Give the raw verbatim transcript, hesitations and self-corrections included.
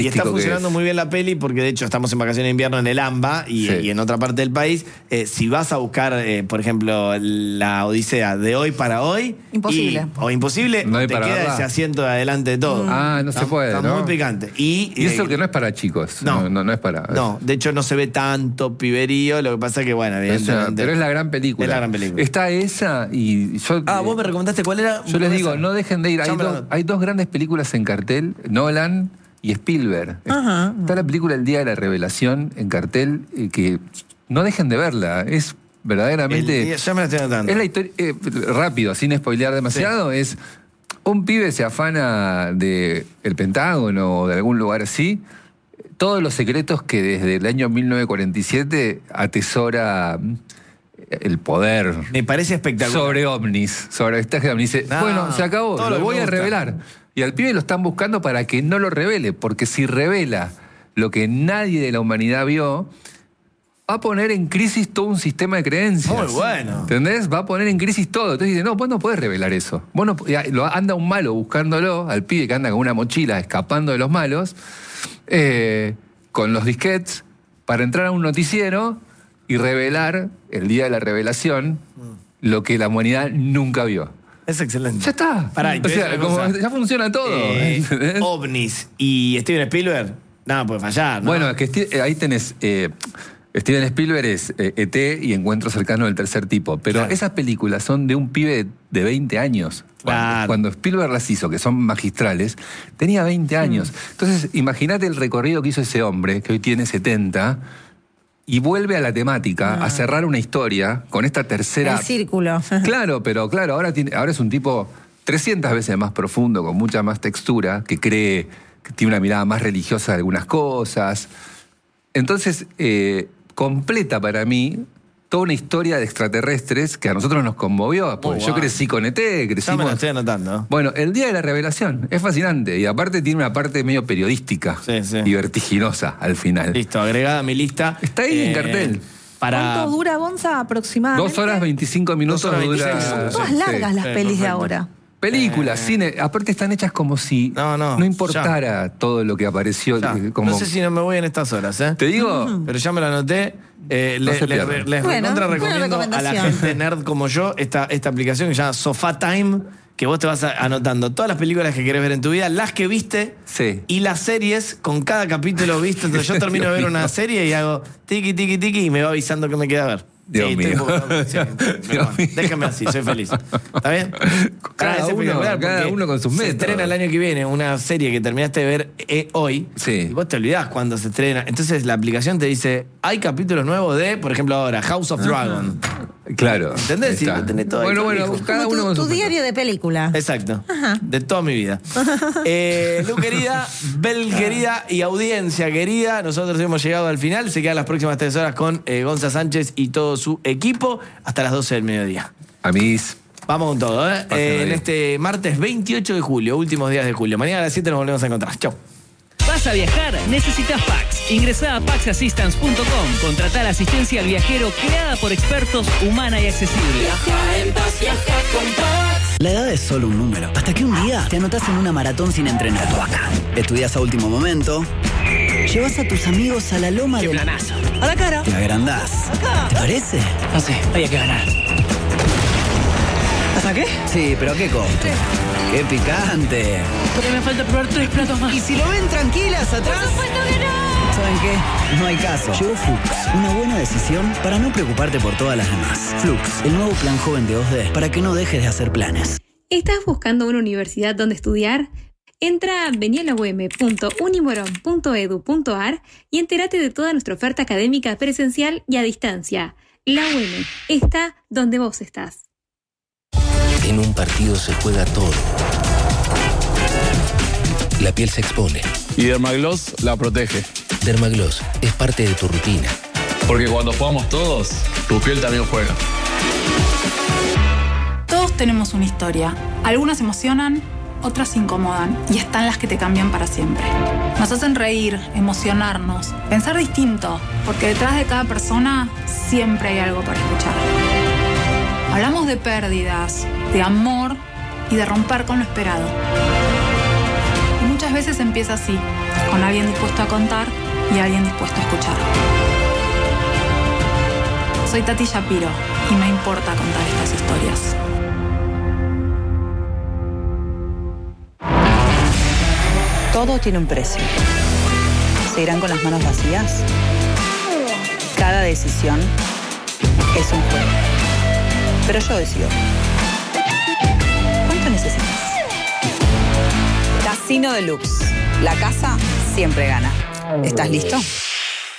Y está funcionando muy bien la peli porque de hecho estamos en vacaciones de invierno en el AMBA y, sí. y en otra parte del país. Eh, si vas a buscar, eh, por ejemplo, la Odisea de hoy para hoy... Imposible. Y, o imposible, no te para queda verdad. ese asiento de adelante de todo. Ah, no está, se puede, Está ¿no? muy picante. Y, y eso eh, que no es para chicos. No, no, no, no es para... No, de hecho no se ve tanto piberío, lo que pasa es que, bueno, evidentemente... Es una, pero es la gran película. Es la gran película. Está esa y yo... Ah, vos me recomendaste cuál era. Yo les digo, no dejen de ir. Hay, do, hay dos grandes películas en cartel, Nolan y Spielberg. Ajá. Está la película El Día de la Revelación en cartel, eh, que no dejen de verla. Es verdaderamente... Día, ya me la estoy notando. Es la historia... Eh, rápido, sin spoilear demasiado, sí. Es... Un pibe se afana de el Pentágono o de algún lugar así, todos los secretos que desde el año mil novecientos cuarenta y siete atesora el poder. Me parece espectacular. Sobre ovnis, sobre avistaje de ovnis. Dice, no, bueno, se acabó, lo, lo voy a revelar. Y al pibe lo están buscando para que no lo revele, porque si revela lo que nadie de la humanidad vio, va a poner en crisis todo un sistema de creencias. Muy bueno. ¿Entendés? Va a poner en crisis todo. Entonces dice, no, vos no podés revelar eso. Vos no, lo anda un malo buscándolo, al pibe que anda con una mochila escapando de los malos, eh, con los disquetes, para entrar a un noticiero y revelar, el día de la revelación, mm. lo que la humanidad nunca vio. Es excelente. Ya está. Pará, o sea, como ya funciona todo. Eh, ovnis y Steven Spielberg, nada puede fallar, ¿no? Bueno, es que ahí tenés... Eh, Steven Spielberg es eh, E T y Encuentro Cercano del Tercer Tipo. Pero claro. Esas películas son de un pibe de veinte años. Cuando, claro. cuando Spielberg las hizo, que son magistrales, tenía veinte años. Mm. Entonces, imagínate el recorrido que hizo ese hombre, que hoy tiene setenta, y vuelve a la temática, ah. a cerrar una historia con esta tercera... El círculo. Claro, pero claro, ahora, tiene, ahora es un tipo trescientas veces más profundo, con mucha más textura, que cree que tiene una mirada más religiosa de algunas cosas. Entonces... Eh, completa para mí toda una historia de extraterrestres que a nosotros nos conmovió. Porque oh, wow. Yo crecí con E T, crecimos... Ya me lo estoy anotando. Bueno, el día de la revelación es fascinante y aparte tiene una parte medio periodística sí, sí. y vertiginosa al final. Listo, agregada a mi lista. Está ahí eh, en cartel. Para... ¿Cuánto dura, Gonza, aproximadamente? Dos horas veinticinco minutos horas dura... Son todas sí, largas sí, las sí, pelis perfecto. De ahora. Películas, eh. cine, aparte están hechas como si no, no, no importara ya. Todo lo que apareció. Como... No sé si no me voy en estas horas, ¿eh? Te digo. Mm. Pero ya me lo anoté. Eh, no le, les le, les bueno, recontra recomiendo a la gente nerd como yo esta, esta aplicación que se llama Sofá Time, que vos te vas anotando todas las películas que querés ver en tu vida, las que viste sí. y las series con cada capítulo visto. Entonces yo termino de ver una serie y hago tiki, tiki, tiki y me va avisando que me queda a ver. Dios sí, mío. Poco, sí, Dios mío. Déjame así, soy feliz. ¿Está bien? Cada, uno, cada uno con sus métodos. Se estrena el año que viene una serie que terminaste de ver eh, hoy. Sí. Y vos te olvidás cuando se estrena. Entonces la aplicación te dice, hay capítulos nuevos de, por ejemplo ahora, House of uh-huh. Dragon. Claro. ¿Entendés? Sí, lo tenés todo bueno, ahí, bueno, hijo. cada Como uno tu, con tu su diario de película. Exacto. Ajá. De toda mi vida. eh, Lu querida, Bel querida y audiencia querida, nosotros hemos llegado al final. Se quedan las próximas tres horas con eh, Gonza Sánchez y todo su equipo hasta las doce del mediodía. Amigos. Vamos con todo, ¿eh? eh en este martes veintiocho de julio, últimos días de julio. Mañana a las siete nos volvemos a encontrar. Chau. ¿Vas a viajar? Necesitas Pax. Ingresá a pax assistance punto com. Contratá la asistencia al viajero creada por expertos, humana y accesible. Viaja en paz, viaja con Pax. La edad es solo un número. Hasta que un día te anotás en una maratón sin entrenar. Acá. Estudias a último momento. Llevas a tus amigos a la loma ¡Qué del... planazo! A la cara. Te agrandás. Acá. ¿Te parece? No sé, había que ganar. ¿Hasta qué? Sí, pero ¿a qué costo? ¡Qué picante! Porque me falta probar tres platos más. Y si lo ven tranquilas atrás... ¡Por supuesto que no! ¿Saben qué? No hay caso. Llegó Flux, una buena decisión para no preocuparte por todas las demás. Flux, el nuevo plan joven de dos D para que no dejes de hacer planes. ¿Estás buscando una universidad donde estudiar? Entra a vení a la u eme punto unimoron punto edu punto ar y entérate de toda nuestra oferta académica presencial y a distancia. La U M está donde vos estás. En un partido se juega todo. La piel se expone. Y Dermagloss la protege. Dermagloss es parte de tu rutina. Porque cuando jugamos todos, tu piel también juega. Todos tenemos una historia. Algunas emocionan, otras incomodan. Y están las que te cambian para siempre. Nos hacen reír, emocionarnos, pensar distinto. Porque detrás de cada persona siempre hay algo para escuchar. Hablamos de pérdidas, de amor y de romper con lo esperado. Y muchas veces empieza así, con alguien dispuesto a contar y alguien dispuesto a escuchar. Soy Tati Shapiro y me importa contar estas historias. Todo tiene un precio. ¿Se irán con las manos vacías? Cada decisión es un juego. Pero yo decido. ¿Cuánto necesitas? Casino Deluxe. La casa siempre gana. ¿Estás listo?